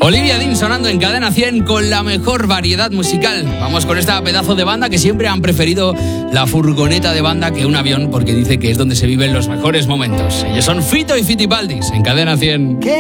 Olivia Dean sonando en Cadena 100 con la mejor variedad musical. Vamos con esta pedazo de banda que siempre han preferido la furgoneta de banda que un avión, porque dice que es donde se viven los mejores momentos. Ellos son Fito y Fitipaldis en Cadena 100.